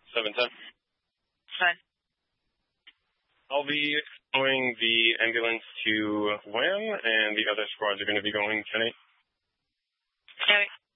710. Fine. I'll be going the ambulance to WAM, and the other squads are going to be going tonight. Okay.